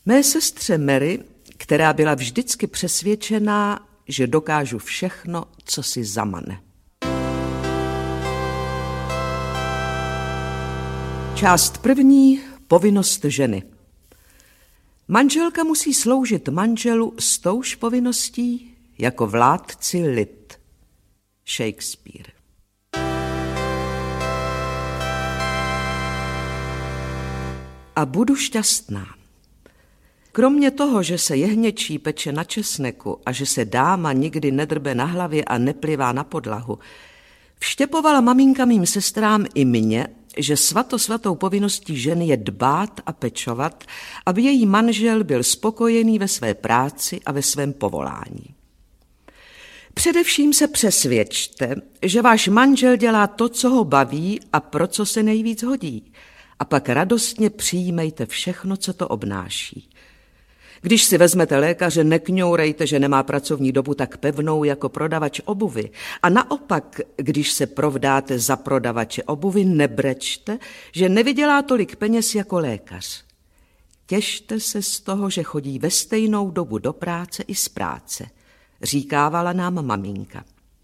Mé sestře Mary, která byla vždycky přesvědčená, že dokážu všechno, co si zamane. Část první. Povinnost ženy. Manželka musí sloužit manželu s touž povinností jako vládci lid. Shakespeare. A budu šťastná. Kromě toho, že se jehněčí peče na česneku a že se dáma nikdy nedrbe na hlavě a neplivá na podlahu, vštěpovala maminka mým sestrám i mě, že svatou povinností ženy je dbát a pečovat, aby její manžel byl spokojený ve své práci a ve svém povolání. Především se přesvědčte, že váš manžel dělá to, co ho baví a pro co se nejvíc hodí, a pak radostně přijímejte všechno, co to obnáší. Když si vezmete lékaře, nekňourejte, že nemá pracovní dobu tak pevnou jako prodavač obuvy. A naopak, když se provdáte za prodavače obuvy, nebrečte, že nevydělá tolik peněz jako lékař. Těšte se z toho, že chodí ve stejnou dobu do práce i z práce, říkávala nám maminka.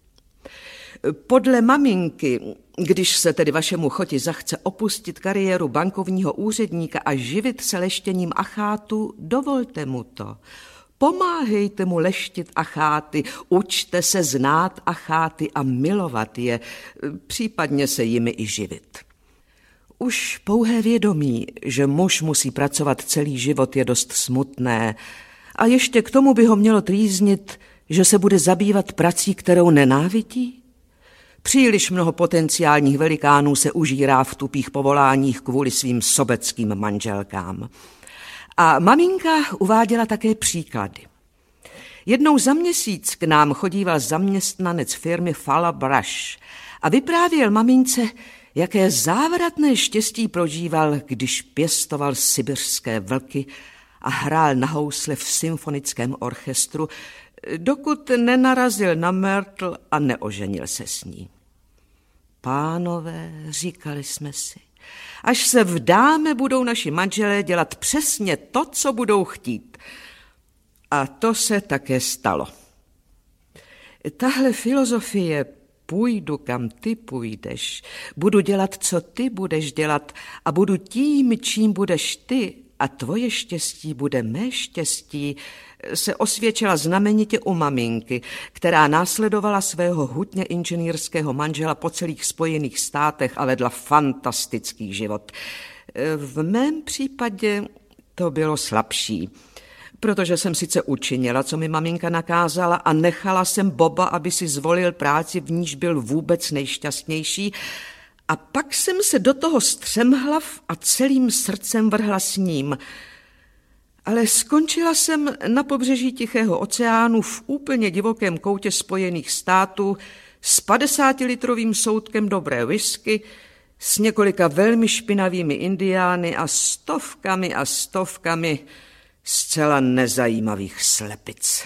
Podle maminky, když se tedy vašemu choti zachce opustit kariéru bankovního úředníka a živit se leštěním achátů, dovolte mu to. Pomáhejte mu leštit acháty, učte se znát acháty a milovat je, případně se jimi i živit. Už pouhé vědomí, že muž musí pracovat celý život, je dost smutné a ještě k tomu by ho mělo trýznit, že se bude zabývat prací, kterou nenávidí. Příliš mnoho potenciálních velikánů se užírá v tupých povoláních kvůli svým sobeckým manželkám. A maminka uváděla také příklady. Jednou za měsíc k nám chodíval zaměstnanec firmy Fala Brush a vyprávěl mamince, jaké závratné štěstí prožíval, když pěstoval sibirské vlky a hrál na housle v symfonickém orchestru, dokud nenarazil na Myrtle a neoženil se s ní. Pánové, říkali jsme si, až se vdáme, budou naši manželé dělat přesně to, co budou chtít. A to se také stalo. Tahle filozofie půjdu, kam ty půjdeš, budu dělat, co ty budeš dělat a budu tím, čím budeš ty a tvoje štěstí bude mé štěstí, se osvědčila znamenitě u maminky, která následovala svého hutně inženýrského manžela po celých Spojených státech a vedla fantastický život. V mém případě to bylo slabší, protože jsem sice učinila, co mi maminka nakázala a nechala jsem Boba, aby si zvolil práci, v níž byl vůbec nejšťastnější, a pak jsem se do toho střemhlav a celým srdcem vrhla s ním. Ale skončila jsem na pobřeží Tichého oceánu v úplně divokém koutě Spojených států s 50-litrovým soudkem dobré whisky, s několika velmi špinavými indiány a stovkami zcela nezajímavých slepic.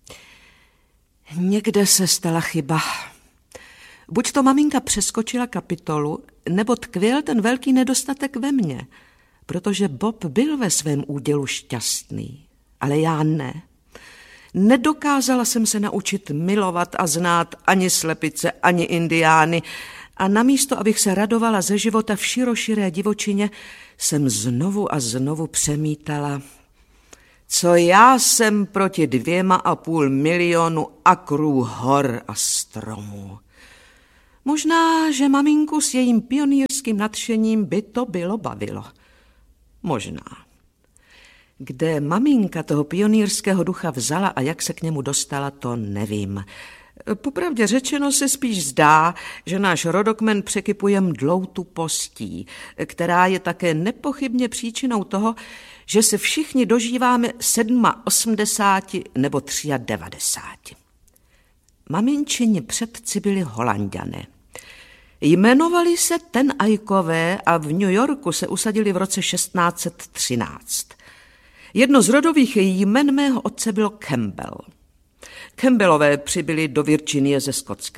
Někde se stala chyba. Buď to maminka přeskočila kapitolu, nebo tkvěl ten velký nedostatek ve mně, protože Bob byl ve svém údělu šťastný, ale já ne. Nedokázala jsem se naučit milovat a znát ani slepice, ani indiány a namísto, abych se radovala ze života v široširé divočině, jsem znovu a znovu přemítala, co já jsem proti 2,5 milionu akrů hor a stromů. Možná, že maminku s jejím pionýrským nadšením by to bylo bavilo. Možná. Kde maminka toho pionýrského ducha vzala a jak se k němu dostala, to nevím. Popravdě řečeno se spíš zdá, že náš rodokmen překypuje mdlou tupostí, která je také nepochybně příčinou toho, že se všichni dožíváme 87 nebo 93. Maminčini předci byli Holanďané. Jmenovali se Ten Eyckové a v New Yorku se usadili v roce 1613. Jedno z rodových jmen mého otce bylo Campbell. Campbellové přibyli do Virginie ze Skotska.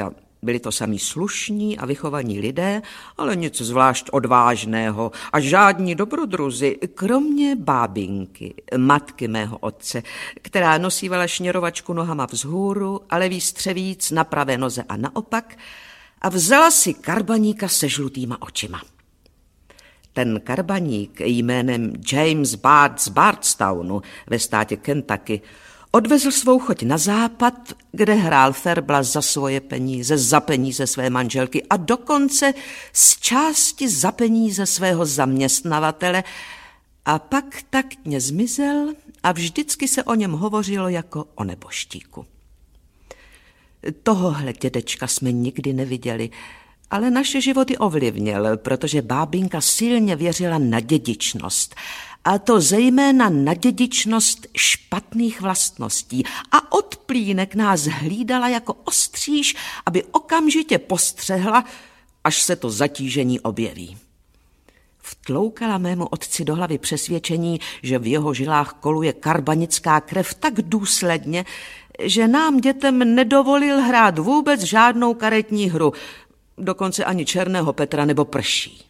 Byli to samí slušní a vychovaní lidé, ale nic zvlášť odvážného a žádní dobrodruzi, kromě bábinky, matky mého otce, která nosívala šněrovačku nohama vzhůru a levý střevíc na pravé noze a naopak a vzala si karbaníka se žlutýma očima. Ten karbaník jménem James Bard z Bardstownu ve státě Kentucky odvezl svou choť na západ, kde hrál ferbla za svoje peníze, za peníze své manželky a dokonce z části za peníze svého zaměstnavatele a pak taktně zmizel a vždycky se o něm hovořilo jako o neboštíku. Tohohle dědečka jsme nikdy neviděli, ale naše životy ovlivnil, protože bábinka silně věřila na dědičnost. A to zejména na dědičnost špatných vlastností. A od plínek nás hlídala jako ostříž, aby okamžitě postřehla, až se to zatížení objeví. Vtloukala mému otci do hlavy přesvědčení, že v jeho žilách koluje karbanická krev tak důsledně, že nám dětem nedovolil hrát vůbec žádnou karetní hru, dokonce ani Černého Petra nebo Prší.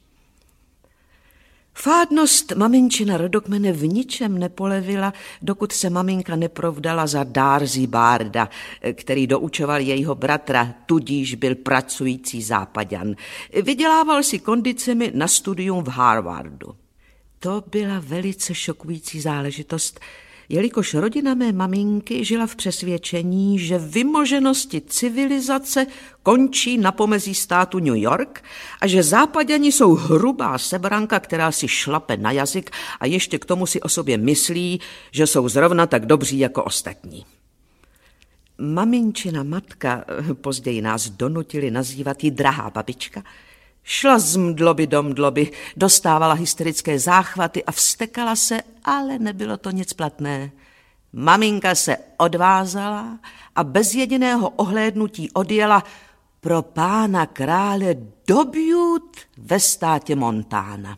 Fádnost maminčina rodokmene v ničem nepolevila, dokud se maminka neprovdala za Darcy Barda, který doučoval jejího bratra, tudíž byl pracující Zápaďan. Vydělával si kondicemi na studium v Harvardu. To byla velice šokující záležitost, jelikož rodina mé maminky žila v přesvědčení, že vymoženosti civilizace končí na pomezí státu New York a že Zápaďani jsou hrubá sebranka, která si šlape na jazyk a ještě k tomu si o sobě myslí, že jsou zrovna tak dobří jako ostatní. Maminčina matka, později nás donutili nazývat ji drahá babička, šla z mdloby do mdloby, dostávala hysterické záchvaty a vztekala se, ale nebylo to nic platné. Maminka se odvázala a bez jediného ohlédnutí odjela pro pána krále do Butte ve státě Montana.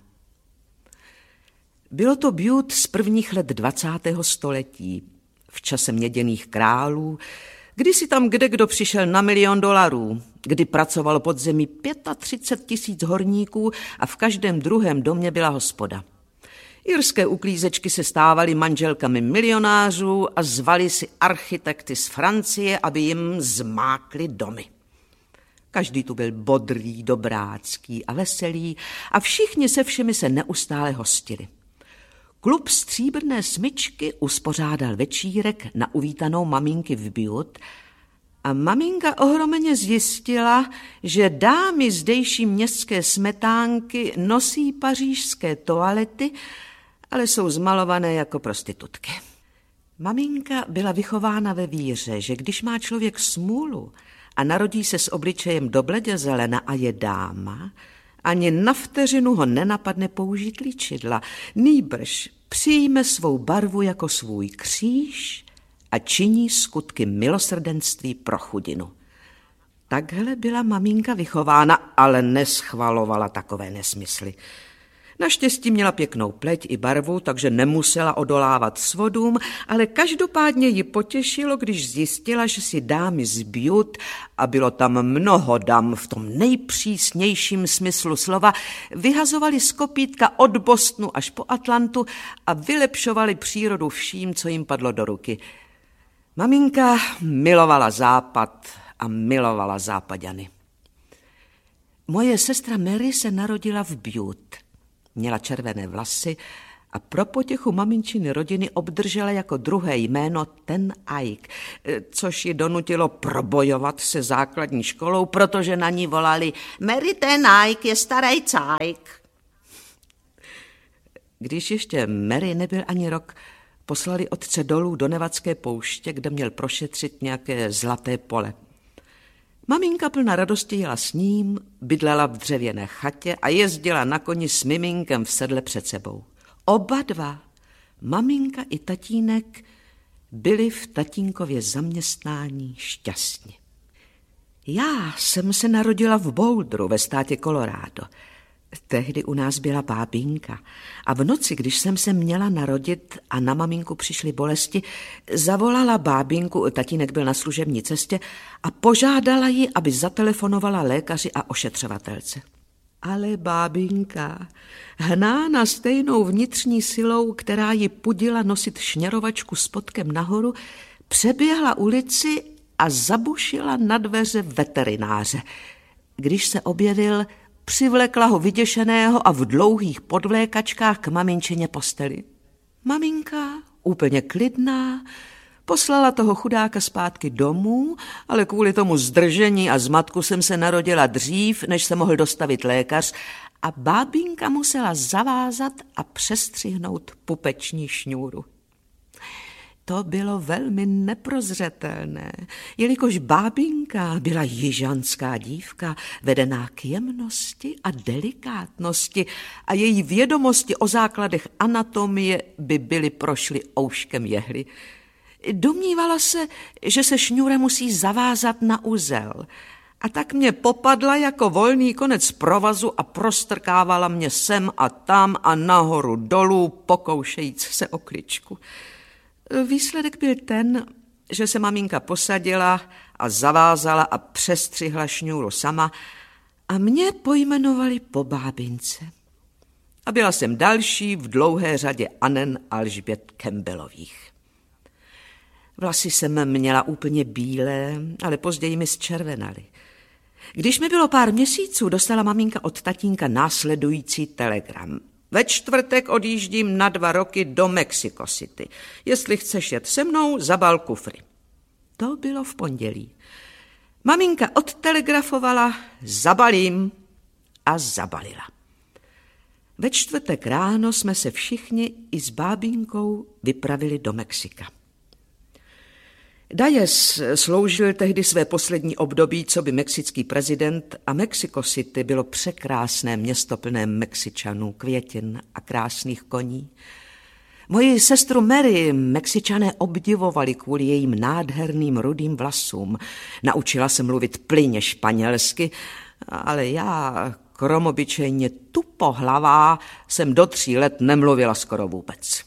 Bylo to Butte z prvních let 20. století, v čase měděných králů, kdy si tam kdekdo přišel na $1 milion, kdy pracovalo pod zemí 35 000 horníků a v každém druhém domě byla hospoda. Irské uklízečky se stávaly manželkami milionářů a zvali si architekty z Francie, aby jim zmákli domy. Každý tu byl bodrý, dobrácký a veselý a všichni se všemi se neustále hostili. Klub Stříbrné smyčky uspořádal večírek na uvítanou maminky v Butte a maminka ohromeně zjistila, že dámy zdejší městské smetánky nosí pařížské toalety, ale jsou zmalované jako prostitutky. Maminka byla vychována ve víře, že když má člověk smůlu a narodí se s obličejem do bledě zelena a je dáma, ani na vteřinu ho nenapadne použít líčidla, nýbrž přijme svou barvu jako svůj kříž a činí skutky milosrdenství pro chudinu. Takhle byla maminka vychována, ale neschvalovala takové nesmysly. Naštěstí měla pěknou pleť i barvu, takže nemusela odolávat svodům, ale každopádně ji potěšilo, když zjistila, že si dámy z Butte, a bylo tam mnoho dam v tom nejpřísnějším smyslu slova, vyhazovali z kopítka od Bostonu až po Atlantu a vylepšovali přírodu vším, co jim padlo do ruky. Maminka milovala západ a milovala Zápaďany. Moje sestra Mary se narodila v Butte. Měla červené vlasy a pro potěchu maminčiny rodiny obdržela jako druhé jméno Ten Ike, což ji donutilo probojovat se základní školou, protože na ní volali Mary Ten Ike je starý cajk. Když ještě Mary nebyl ani rok, poslali otce dolů do Nevadské pouště, kde měl prošetřit nějaké zlaté pole. Maminka plná radosti jela s ním, bydlela v dřevěné chatě a jezdila na koni s miminkem v sedle před sebou. Oba dva, maminka i tatínek, byli v tatínkově zaměstnání šťastní. Já jsem se narodila v Boulderu ve státě Colorado. Tehdy u nás byla bábínka a v noci, když jsem se měla narodit a na maminku přišly bolesti, zavolala bábinku, tatínek byl na služební cestě, a požádala ji, aby zatelefonovala lékaři a ošetřovatelce. Ale bábinka, hnána stejnou vnitřní silou, která ji pudila nosit šněrovačku s podkem nahoru, přeběhla ulici a zabušila na dveře veterináře. Když se objevil, přivlekla ho vyděšeného a v dlouhých podvlékačkách k maminčině posteli. Maminka, úplně klidná, poslala toho chudáka zpátky domů, ale kvůli tomu zdržení a zmatku jsem se narodila dřív, než se mohl dostavit lékař, a bábinka musela zavázat a přestřihnout pupeční šňůru. To bylo velmi neprozřetelné, jelikož bábinka byla jižanská dívka, vedená k jemnosti a delikátnosti, a její vědomosti o základech anatomie by byly prošly ouškem jehly. Domnívala se, že se šňůra musí zavázat na uzel, a tak mě popadla jako volný konec provazu a prostrkávala mě sem a tam a nahoru dolů, pokoušejíc se o kličku. Výsledek byl ten, že se maminka posadila a zavázala a přestřihla šňůru sama a mě pojmenovali po bábince. A byla jsem další v dlouhé řadě Anen Alžbět Campbellových. Vlasy jsem měla úplně bílé, ale později mi zčervenaly. Když mi bylo pár měsíců, dostala maminka od tatínka následující telegram. Ve čtvrtek odjíždím na 2 roky do Mexico City. Jestli chceš jet se mnou, zabal kufry. To bylo v pondělí. Maminka odtelegrafovala, zabalím, a zabalila. Ve čtvrtek ráno jsme se všichni i s bábinkou vypravili do Mexika. Diaz sloužil tehdy své poslední období coby mexický prezident a Mexico City bylo překrásné město plné Mexičanů, květin a krásných koní. Moji sestru Mary Mexičané obdivovali kvůli jejím nádherným rudým vlasům. Naučila se mluvit plynně španělsky, ale já, kromobyčejně tupohlavá, jsem do 3 let nemluvila skoro vůbec.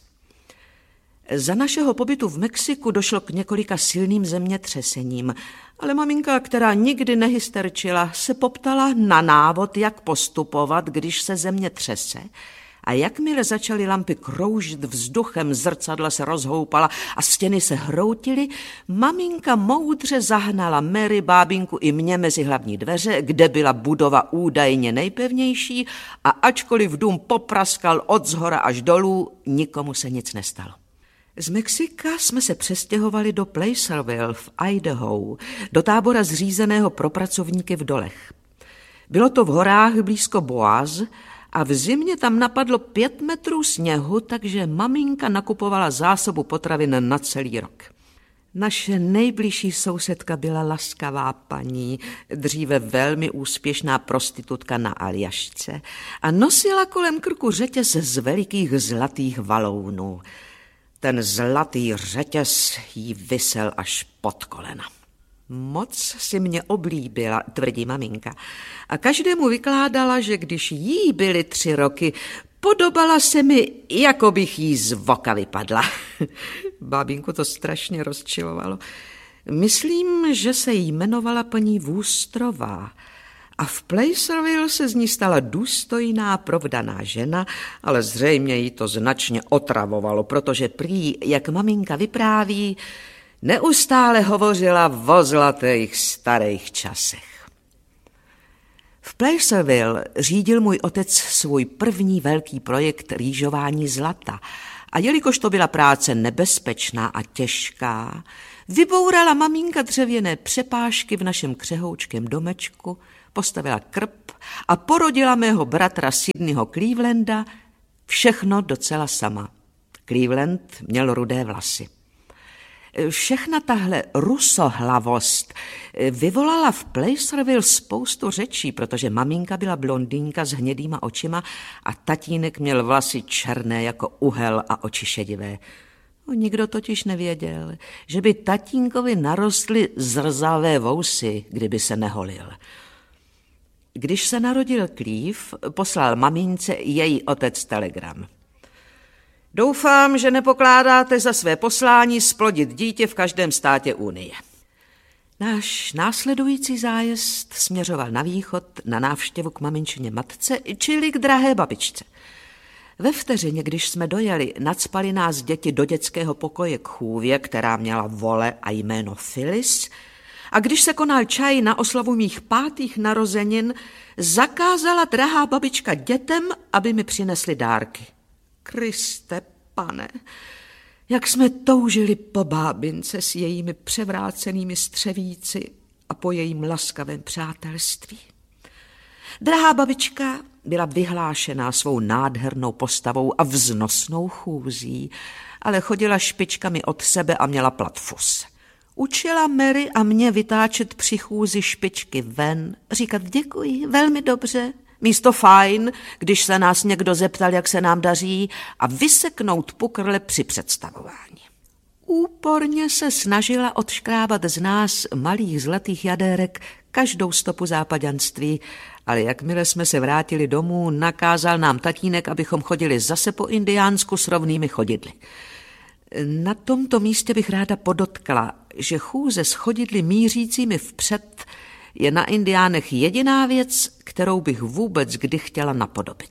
Za našeho pobytu v Mexiku došlo k několika silným zemětřesením, ale maminka, která nikdy nehysterčila, se poptala na návod, jak postupovat, když se země třese. A jakmile začaly lampy kroužit vzduchem, zrcadla se rozhoupala a stěny se hroutily, maminka moudře zahnala Mary, bábinku i mě mezi hlavní dveře, kde byla budova údajně nejpevnější, a ačkoliv dům popraskal od zhora až dolů, nikomu se nic nestalo. Z Mexika jsme se přestěhovali do Placerville v Idaho, do tábora zřízeného pro pracovníky v dolech. Bylo to v horách blízko Boaz a v zimě tam napadlo 5 metrů sněhu, takže maminka nakupovala zásobu potravin na celý rok. Naše nejbližší sousedka byla laskavá paní, dříve velmi úspěšná prostitutka na Aljašce, a nosila kolem krku řetěz z velikých zlatých valounů. Ten zlatý řetěz jí visel až pod kolena. Moc si mě oblíbila, tvrdí maminka, a každému vykládala, že když jí byly 3 roky, podobala se mi, jako bych jí z voka vypadla. Bábinku to strašně rozčilovalo. Myslím, že se jí jmenovala paní Woosterová. A v Placerville se z ní stala důstojná, provdaná žena, ale zřejmě jí to značně otravovalo, protože prý, jak maminka vypráví, neustále hovořila o zlatých starých časech. V Placerville řídil můj otec svůj první velký projekt rýžování zlata, a jelikož to byla práce nebezpečná a těžká, vybourala maminka dřevěné přepážky v našem křehoučkém domečku, postavila krb a porodila mého bratra Sydneyho Clevelanda, všechno docela sama. Cleveland měl rudé vlasy. Všechna tahle rusohlavost vyvolala v Placerville spoustu řečí, protože maminka byla blondýnka s hnědýma očima a tatínek měl vlasy černé jako uhel a oči šedivé. Nikdo totiž nevěděl, že by tatínkovi narostly zrzavé vousy, kdyby se neholil. Když se narodil Cliff, poslal mamince její otec telegram. Doufám, že nepokládáte za své poslání splodit dítě v každém státě Unie. Náš následující zájezd směřoval na východ na návštěvu k maminčině matce, čili k drahé babičce. Ve vteřině, když jsme dojeli, nacpali nás děti do dětského pokoje k chůvě, která měla vole a jméno Phyllis, a když se konal čaj na oslavu mých 5. narozenin, zakázala drahá babička dětem, aby mi přinesli dárky. Kriste, pane, jak jsme toužili po bábince s jejími převrácenými střevíci a po jejím laskavém přátelství. Drahá babička byla vyhlášená svou nádhernou postavou a vznosnou chůzí, ale chodila špičkami od sebe a měla platfus. Učila Mary a mě vytáčet při chůzi špičky ven, říkat děkuji, velmi dobře, místo fajn, když se nás někdo zeptal, jak se nám daří, a vyseknout pukrle při představování. Úporně se snažila odškrábat z nás malých zlatých jadérek každou stopu zápaďanství, ale jakmile jsme se vrátili domů, nakázal nám tatínek, abychom chodili zase po indiánsku s rovnými chodidly. Na tomto místě bych ráda podotkla, že chůze s chodidly mířícími vpřed je na Indiánech jediná věc, kterou bych vůbec kdy chtěla napodobit.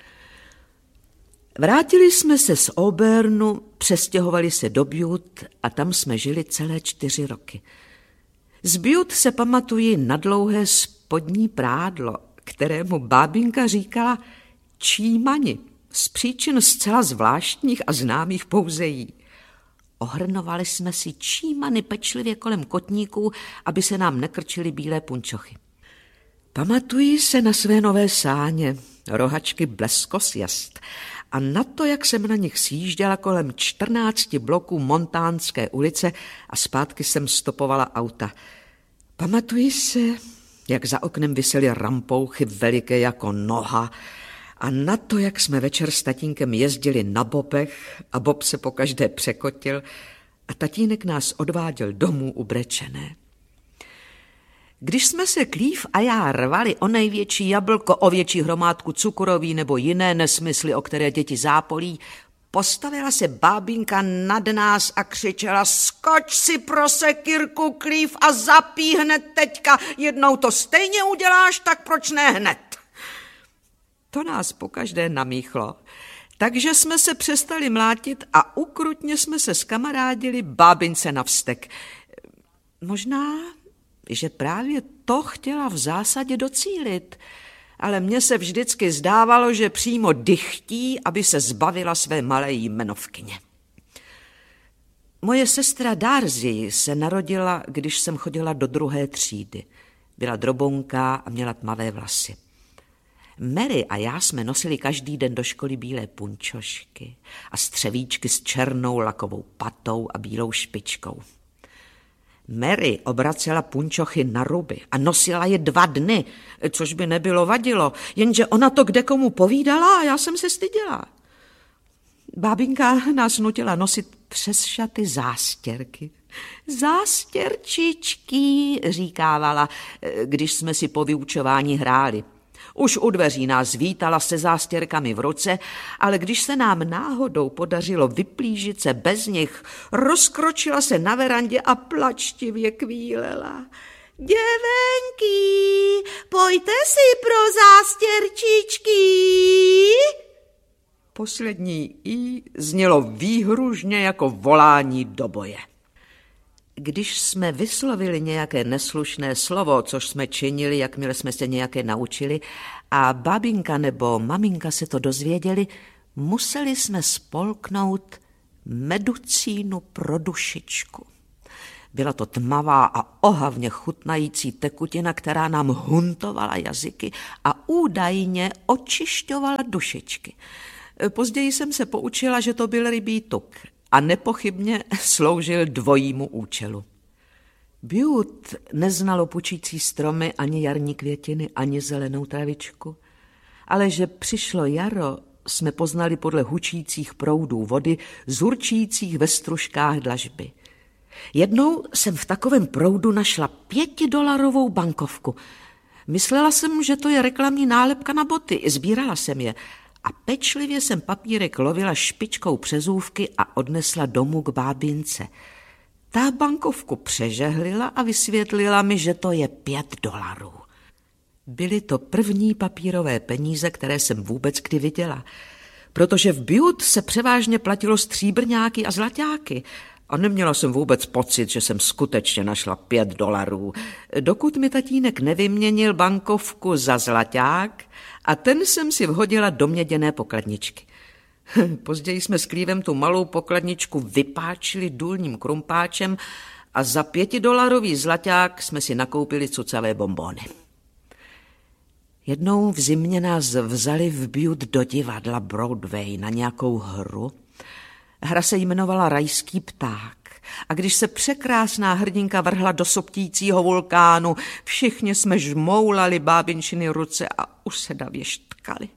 Vrátili jsme se z Auburnu, přestěhovali se do Butte a tam jsme žili celé 4 roky. Z Butte se pamatuji na dlouhé spodní prádlo, kterému bábinka říkala čímani, z příčin zcela zvláštních a známých pouze jí. Ohrnovali jsme si čímany pečlivě kolem kotníků, aby se nám nekrčily bílé punčochy. Pamatuji se na své nové sáně, rohačky Bleskosjast, a na to, jak jsem na nich sjížděla kolem 14 bloků Montánské ulice a zpátky jsem stopovala auta. Pamatuji se, jak za oknem visely rampouchy veliké jako noha, a na to, jak jsme večer s tatínkem jezdili na bobech a Bob se pokaždé překotil a tatínek nás odváděl domů ubrečené. Když jsme se Cliff a já rvali o největší jablko, o větší hromádku cukroví nebo jiné nesmysly, o které děti zápolí, postavila se bábinka nad nás a křičela: skoč si pro sekyrku, Cliff, a zapí hned teďka. Jednou to stejně uděláš, tak proč ne hned? To nás pokaždé namíchlo, takže jsme se přestali mlátit a ukrutně jsme se skamarádili bábince na vztek. Možná, že právě to chtěla v zásadě docílit, ale mně se vždycky zdávalo, že přímo dychtí, aby se zbavila své malé jmenovkyně. Moje sestra Darcy se narodila, když jsem chodila do 2. třídy. Byla drobonká a měla tmavé vlasy. Mary a já jsme nosili každý den do školy bílé punčošky a střevíčky s černou lakovou patou a bílou špičkou. Mary obracela punčochy na ruby a nosila je 2 dny, což by nebylo vadilo, jenže ona to kdekomu povídala a já jsem se styděla. Bábinka nás nutila nosit přes šaty zástěrky. Zástěrčičky, říkávala, když jsme si po vyučování hráli. Už u dveří nás vítala se zástěrkami v ruce, ale když se nám náhodou podařilo vyplížit se bez nich, rozkročila se na verandě a plačtivě kvílela. Děvenky, pojďte si pro zástěrčičky. Poslední i znělo výhružně jako volání do boje. Když jsme vyslovili nějaké neslušné slovo, což jsme činili, jakmile jsme se nějaké naučili, a babinka nebo maminka se to dozvěděli, museli jsme spolknout meducínu pro dušičku. Byla to tmavá a ohavně chutnající tekutina, která nám huntovala jazyky a údajně očišťovala dušičky. Později jsem se poučila, že to byl rybí tuk a nepochybně sloužil dvojímu účelu. Butte neznalo pučící stromy, ani jarní květiny, ani zelenou travičku, ale že přišlo jaro, jsme poznali podle hučících proudů vody, zurčících ve stružkách dlažby. Jednou jsem v takovém proudu našla $5 bankovku. Myslela jsem, že to je reklamní nálepka na boty, sbírala jsem je a pečlivě jsem papírek lovila špičkou přezůvky a odnesla domů k bábince. Ta bankovku přežehlila a vysvětlila mi, že to je $5. Byly to první papírové peníze, které jsem vůbec kdy viděla, protože v Butte se převážně platilo stříbrňáky a zlaťáky a neměla jsem vůbec pocit, že jsem skutečně našla $5, dokud mi tatínek nevyměnil bankovku za zlaťák a ten jsem si vhodila do měděné pokladničky. Později jsme s Clevem tu malou pokladničku vypáčili důlním krumpáčem a za $5 zlaťák jsme si nakoupili cucavé bonbony. Jednou v zimě nás vzali v Butte do divadla Broadway na nějakou hru. Hra se jmenovala Rajský pták a když se překrásná hrdinka vrhla do soptícího vulkánu, všichni jsme žmoulali bábinčiny ruce a usedavě štkali.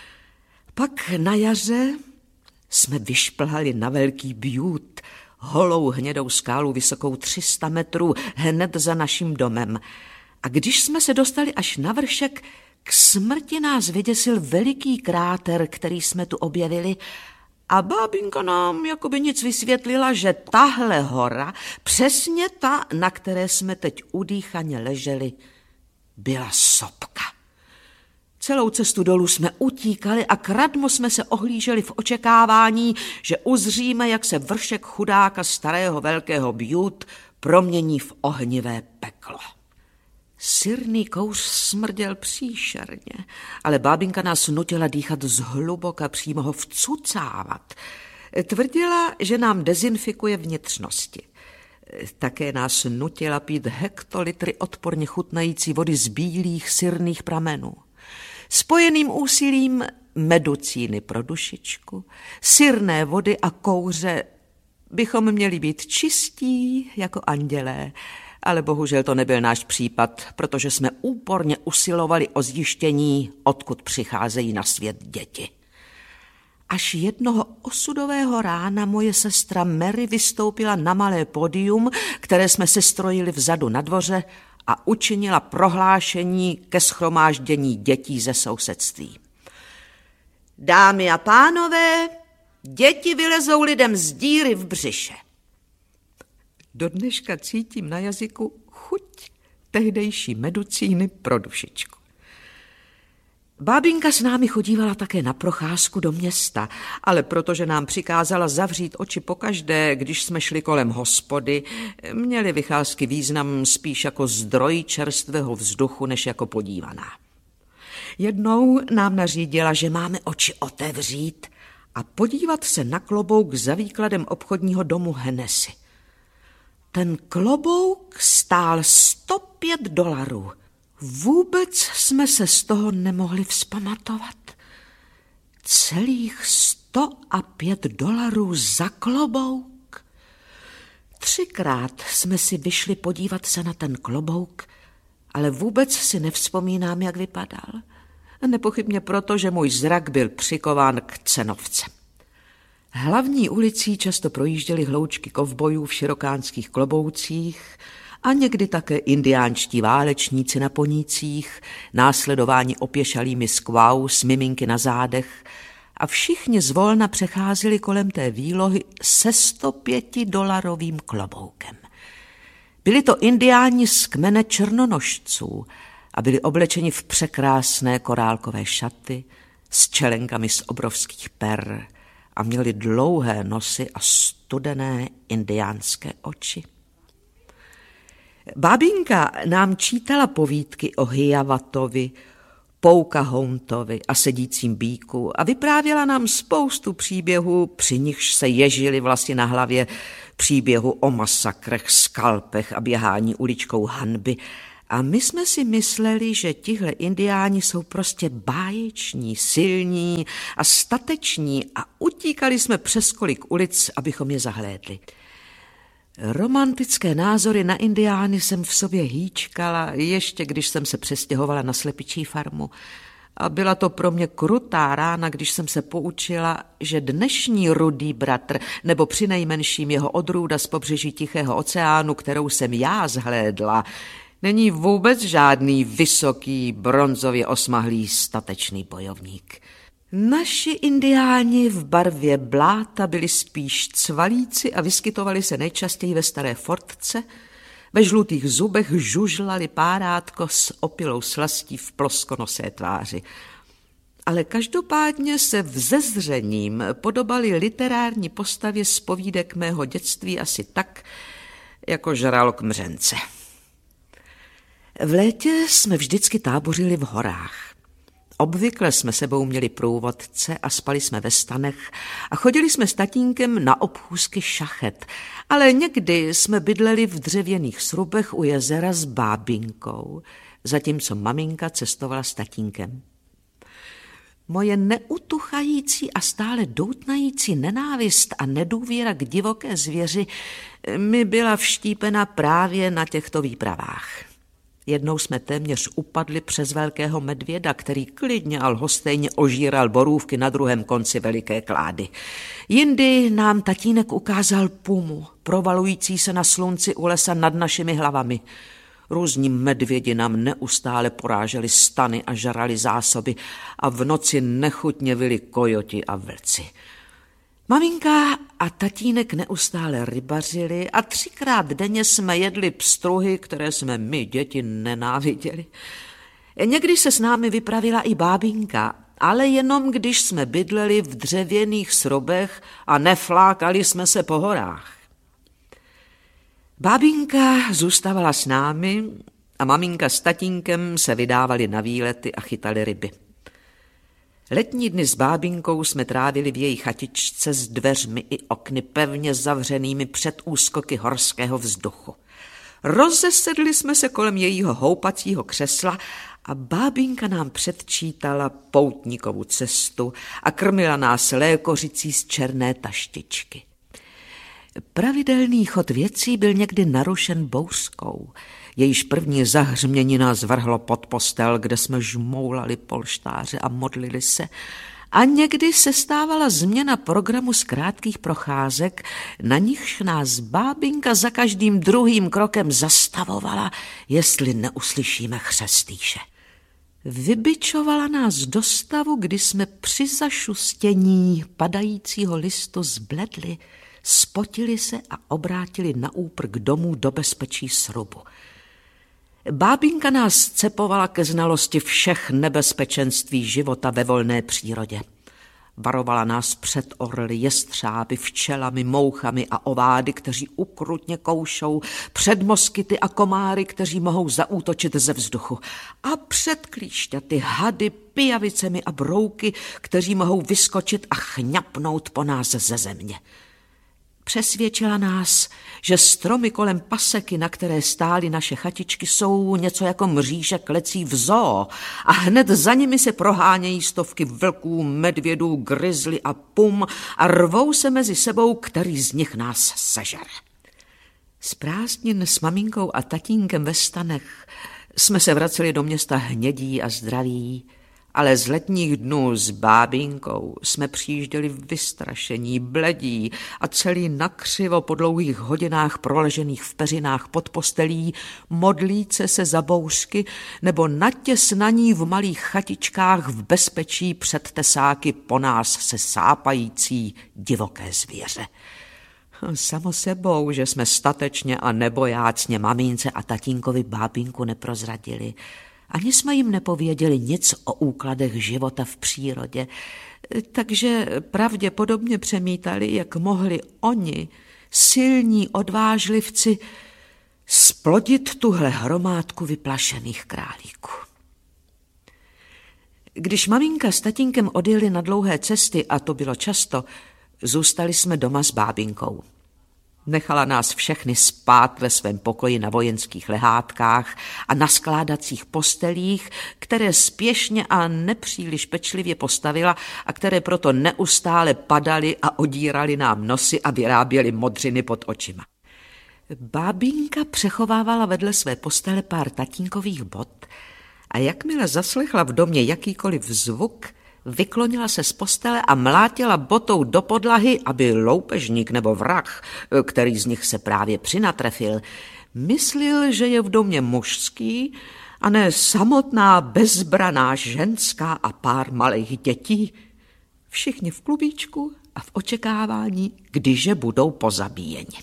Pak na jaře jsme vyšplhali na Velký Butte, holou hnědou skálu vysokou 300 metrů hned za naším domem. A když jsme se dostali až na vršek, k smrti nás vyděsil veliký kráter, který jsme tu objevili, a bábinka nám jakoby nic vysvětlila, že tahle hora, přesně ta, na které jsme teď udýchaně leželi, byla sopka. Celou cestu dolů jsme utíkali a kradmo jsme se ohlíželi v očekávání, že uzříme, jak se vršek chudáka starého Velkého Butte promění v ohnivé peklo. Syrný kouř smrděl příšerně, ale bábinka nás nutila dýchat zhluboka, přímo ho vcucávat. Tvrdila, že nám dezinfikuje vnitřnosti. Také nás nutila pít hektolitry odporně chutnající vody z bílých syrných pramenů. Spojeným úsilím medicíny pro dušičku, syrné vody a kouře bychom měli být čistí jako andělé, ale bohužel to nebyl náš případ, protože jsme úporně usilovali o zjištění, odkud přicházejí na svět děti. Až jednoho osudového rána moje sestra Mary vystoupila na malé pódium, které jsme sestrojili vzadu na dvoře, a učinila prohlášení ke shromáždění dětí ze sousedství. Dámy a pánové, děti vylezou lidem z díry v břiše. Do dneška cítím na jazyku chuť tehdejší medicíny pro dušičku. Bábinka s námi chodívala také na procházku do města, ale protože nám přikázala zavřít oči pokaždé, když jsme šli kolem hospody, měly vycházky význam spíš jako zdroj čerstvého vzduchu, než jako podívaná. Jednou nám nařídila, že máme oči otevřít a podívat se na klobouk za výkladem obchodního domu Hennessy. Ten klobouk stál $105. Vůbec jsme se z toho nemohli vzpamatovat. Celých $105 za klobouk. 3krát jsme si vyšli podívat se na ten klobouk, ale vůbec si nevzpomínám, jak vypadal. Nepochybně proto, že můj zrak byl přikován k cenovce. Hlavní ulicí často projížděly hloučky kovbojů v širokánských kloboucích a někdy také indiánští válečníci na ponících, následování opěšalými skvau s miminky na zádech, a všichni zvolna přecházeli kolem té výlohy se $105 kloboukem. Byli to indiáni z kmene černonožců a byli oblečeni v překrásné korálkové šaty s čelenkami z obrovských per a měli dlouhé nosy a studené indiánské oči. Bábinka nám čítala povídky o Hiawathovi, Pocahontovi a sedícím býku a vyprávěla nám spoustu příběhů, při nichž se ježily vlasy na hlavě, příběhu o masakrech, skalpech a běhání uličkou hanby. A my jsme si mysleli, že tihle indiáni jsou prostě báječní, silní a stateční a utíkali jsme přes kolik ulic, abychom je zahlédli. Romantické názory na indiány jsem v sobě hýčkala, ještě když jsem se přestěhovala na slepičí farmu. A byla to pro mě krutá rána, když jsem se poučila, že dnešní rudý bratr, nebo přinejmenším jeho odrůda z pobřeží Tichého oceánu, kterou jsem já zhlédla, Není vůbec žádný vysoký, bronzově osmahlý, statečný bojovník. Naši indiáni v barvě bláta byli spíš cvalíci a vyskytovali se nejčastěji ve staré fortce. Ve žlutých zubech žužlali párátko s opilou slastí v ploskonosé tváři. Ale každopádně se vzezřením podobali literární postavě z povídek mého dětství asi tak, jako žralok mřence. V létě jsme vždycky tábořili v horách. Obvykle jsme sebou měli průvodce a spali jsme ve stanech a chodili jsme s tatínkem na obchůzky šachet, ale někdy jsme bydleli v dřevěných srubech u jezera s bábinkou, zatímco maminka cestovala s tatínkem. Moje neutuchající a stále doutnající nenávist a nedůvěra k divoké zvěři mi byla vštípena právě na těchto výpravách. Jednou jsme téměř upadli přes velkého medvěda, který klidně a lhostejně ožíral borůvky na druhém konci veliké klády. Jindy nám tatínek ukázal pumu, provalující se na slunci u lesa nad našimi hlavami. Různí medvědi nám neustále poráželi stany a žrali zásoby a v noci nechutně vyli kojoti a vlci. Maminka a tatínek neustále rybařili a 3krát denně jsme jedli pstruhy, které jsme my, děti, nenáviděli. Někdy se s námi vypravila i bábinka, ale jenom když jsme bydleli v dřevěných srubech a neflákali jsme se po horách. Bábinka zůstávala s námi a maminka s tatínkem se vydávali na výlety a chytali ryby. Letní dny s bábinkou jsme trávili v její chatičce s dveřmi i okny pevně zavřenými před úskoky horského vzduchu. Rozesedli jsme se kolem jejího houpacího křesla a bábinka nám předčítala poutníkovu cestu a krmila nás lékořicí z černé taštičky. Pravidelný chod věcí byl někdy narušen bouřkou. Jejíž první zahřmění nás vrhlo pod postel, kde jsme žmoulali polštáře a modlili se. A někdy se stávala změna programu z krátkých procházek, na nichž nás bábinka za každým druhým krokem zastavovala, jestli neuslyšíme chřestýše. Vybičovala nás do stavu, kdy jsme při zašustění padajícího listu zbledli, spotili se a obrátili na úprk domů do bezpečí srubu. Bábinka nás cepovala ke znalosti všech nebezpečenství života ve volné přírodě. Varovala nás před orly, jestřáby, včelami, mouchami a ovády, kteří ukrutně koušou, před moskyty a komáry, kteří mohou zaútočit ze vzduchu, a před klíšťaty, hady, pijavicemi a brouky, kteří mohou vyskočit a chňapnout po nás ze země. Přesvědčila nás, že stromy kolem paseky, na které stály naše chatičky, jsou něco jako mříže klecí v zoo a hned za nimi se prohánějí stovky vlků, medvědů, grizzly a pum a rvou se mezi sebou, který z nich nás sežere. Z prázdnin s maminkou a tatínkem ve stanech jsme se vraceli do města hnědí a zdraví, ale z letních dnů s bábinkou jsme přijížděli vystrašení, bledí a celý nakřivo po dlouhých hodinách proležených v peřinách pod postelí, modlíce se za bouřky nebo natěsnaní v malých chatičkách v bezpečí před tesáky po nás se sápající divoké zvěře. Samo sebou, že jsme statečně a nebojácně mamince a tatínkovi bábinku neprozradili. Ani jsme jim nepověděli nic o úkladech života v přírodě, takže pravděpodobně přemítali, jak mohli oni, silní odvážlivci, splodit tuhle hromádku vyplašených králíků. Když maminka s tatínkem odjeli na dlouhé cesty, a to bylo často, zůstali jsme doma s bábinkou. Nechala nás všechny spát ve svém pokoji na vojenských lehátkách a na skládacích postelích, které spěšně a nepříliš pečlivě postavila a které proto neustále padaly a odírali nám nosy a vyráběly modřiny pod očima. Bábinka přechovávala vedle své postele pár tatínkových bot a jakmile zaslechla v domě jakýkoliv zvuk, vyklonila se z postele a mlátila botou do podlahy, aby loupežník nebo vrah, který z nich se právě přinatrefil, Myslil, že je v domě mužský a ne samotná bezbraná ženská a pár malých dětí. Všichni v klubíčku a v očekávání, kdyže budou pozabíjeni.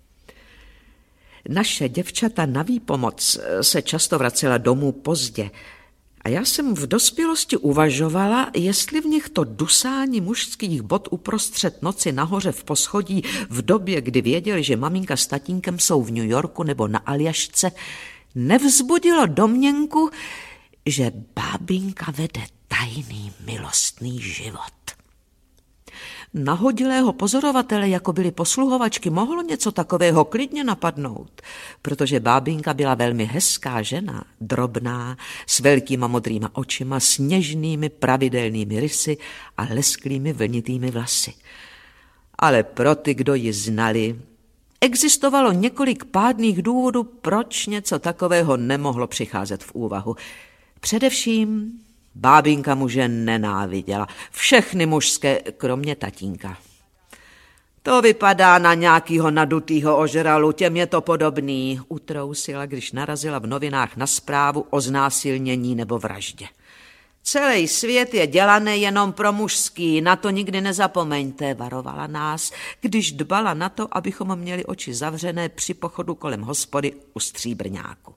Naše děvčata na výpomoc se často vracela domů pozdě a já jsem v dospělosti uvažovala, jestli v nich to dusání mužských bot uprostřed noci nahoře v poschodí v době, kdy věděli, že maminka s tatínkem jsou v New Yorku nebo na Aljašce, nevzbudilo domněnku, že bábinka vede tajný milostný život. Nahodilého pozorovatele, jako byly posluhovačky, mohlo něco takového klidně napadnout, protože bábinka byla velmi hezká žena, drobná, s velkýma modrýma očima, s něžnými pravidelnými rysy a lesklými vlnitými vlasy. Ale pro ty, kdo ji znali, existovalo několik pádných důvodů, proč něco takového nemohlo přicházet v úvahu. Především bábinka muže nenáviděla. Všechny mužské, kromě tatínka. To vypadá na nějakýho nadutýho ožralu, těm je to podobný, utrousila, když narazila v novinách na zprávu o znásilnění nebo vraždě. Celý svět je dělaný jenom pro mužský, na to nikdy nezapomeňte, varovala nás, když dbala na to, abychom měli oči zavřené při pochodu kolem hospody u Stříbrňáku.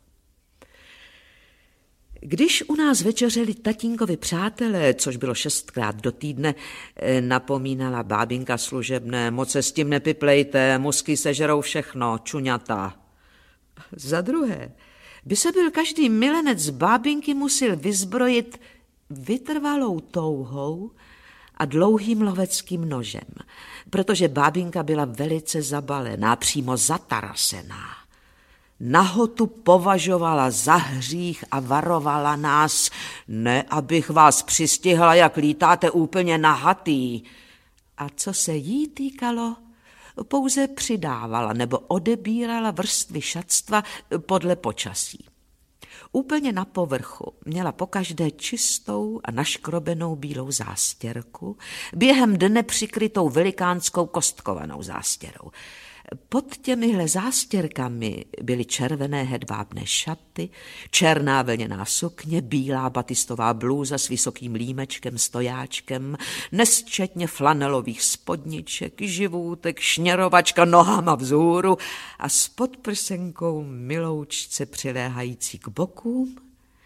Když u nás večeřeli tatínkovi přátelé, což bylo 6krát do týdne, napomínala bábinka služebné, moc se s tím nepiplejte, musky sežerou všechno, čuňata. Za druhé, by se byl každý milenec bábinky musil vyzbrojit vytrvalou touhou a dlouhým loveckým nožem, protože bábinka byla velice zabalená, přímo zatarasená. Nahotu považovala za hřích a varovala nás, ne, abych vás přistihla, jak lítáte úplně nahatý. A co se jí týkalo, pouze přidávala nebo odebírala vrstvy šatstva podle počasí. Úplně na povrchu měla pokaždé čistou a naškrobenou bílou zástěrku, během dne přikrytou velikánskou kostkovanou zástěrou. Pod těmihle zástěrkami byly červené hedvábné šaty, černá vlněná sukně, bílá batistová blůza s vysokým límečkem, stojáčkem, nesčetně flanelových spodniček, živůtek, šněrovačka nohama vzhůru a s podprsenkou miloučce přiléhající k bokům.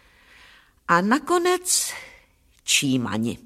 A nakonec čímani.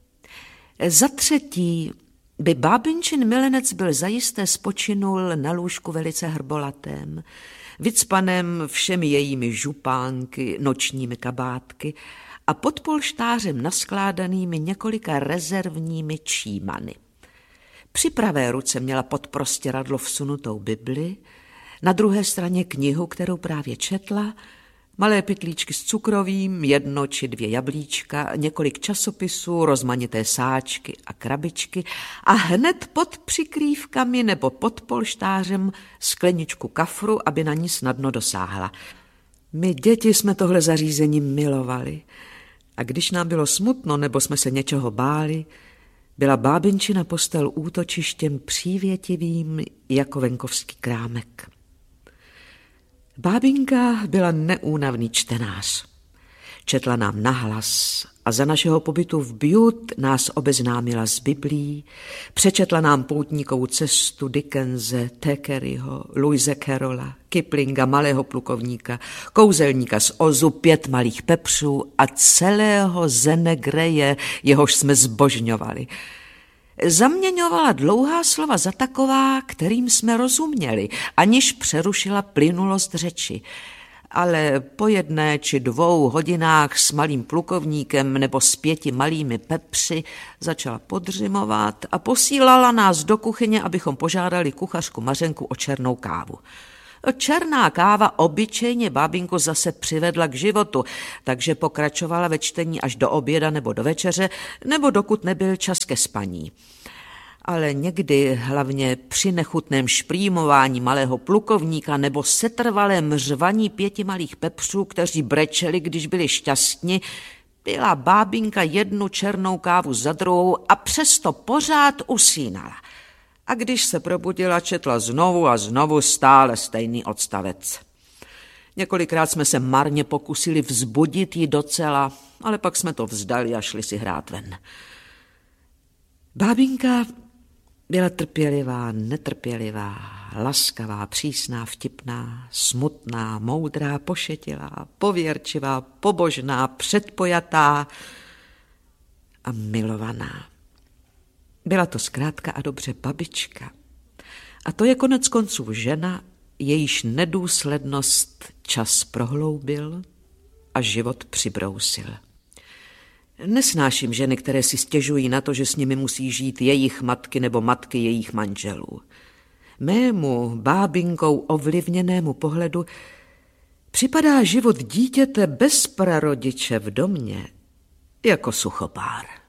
Za třetí by bábinčin milenec byl zajisté spočinul na lůžku velice hrbolatém, vycpaném všemi jejími župánky, nočními kabátky a pod polštářem naskládanými několika rezervními čímany. Při pravé ruce měla pod prostěradlo vsunutou Bibli, na druhé straně knihu, kterou právě četla, malé pytlíčky s cukrovým, 1 či 2 jablíčka, několik časopisů, rozmanité sáčky a krabičky a hned pod přikrývkami nebo pod polštářem skleničku kafru, aby na ní snadno dosáhla. My děti jsme tohle zařízení milovali a když nám bylo smutno nebo jsme se něčeho báli, byla bábinčina postel útočištěm přívětivým jako venkovský krámek. Bábinka byla neúnavný čtenář. Četla nám nahlas a za našeho pobytu v Bute nás obeznámila s Biblí, přečetla nám Poutníkovu cestu Dickense, Thackerayho, Lewise Carrolla, Kiplinga, Malého plukovníka, Kouzelníka z Ozu, 5 malých pepřů a celého Zene Greje, jehož jsme zbožňovali. Zaměňovala dlouhá slova za taková, kterým jsme rozuměli, aniž přerušila plynulost řeči. Ale po 1 či 2 hodinách s malým plukovníkem nebo s 5 malými pepři začala podřimovat a posílala nás do kuchyně, abychom požádali kuchařku Mařenku o černou kávu. Černá káva obyčejně bábinku zase přivedla k životu, takže pokračovala ve čtení až do oběda nebo do večeře, nebo dokud nebyl čas ke spaní. Ale někdy, hlavně při nechutném šprýmování malého plukovníka nebo setrvalém řvaní 5 malých pepřů, kteří brečeli, když byli šťastní, pila bábinka 1 černou kávu za druhou a přesto pořád usínala. A když se probudila, četla znovu a znovu stále stejný odstavec. Několikrát jsme se marně pokusili vzbudit ji docela, ale pak jsme to vzdali a šli si hrát ven. Bábinka byla trpělivá, netrpělivá, laskavá, přísná, vtipná, smutná, moudrá, pošetilá, pověrčivá, pobožná, předpojatá a milovaná. Byla to zkrátka a dobře babička. A to je konec konců žena, jejíž nedůslednost čas prohloubil a život přibrousil. Nesnáším ženy, které si stěžují na to, že s nimi musí žít jejich matky nebo matky jejich manželů. Mému bábinkou ovlivněnému pohledu připadá život dítěte bez prarodiče v domě jako suchopár.